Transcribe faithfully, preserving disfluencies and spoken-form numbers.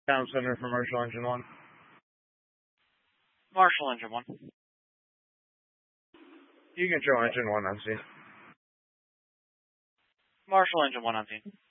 Town Center for Marshall Engine one. Marshall Engine one. You can show Engine one on scene. Marshall Engine one on scene.